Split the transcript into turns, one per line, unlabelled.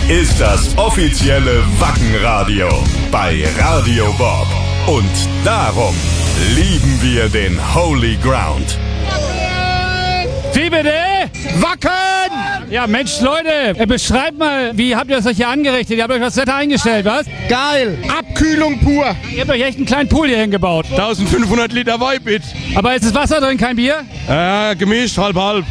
ist das offizielle Wackenradio bei Radio Bob. Und darum lieben wir den Holy Ground.
Wie bitte? Wacken! Ja, Mensch, Leute, beschreibt mal, wie habt ihr das euch hier angerichtet? Ihr habt euch das Wetter eingestellt, was?
Geil! Abkühlung pur!
Ihr habt euch echt einen kleinen Pool hier hingebaut.
1500 Liter Weibit.
Aber ist das Wasser drin, kein Bier?
Gemischt, halb.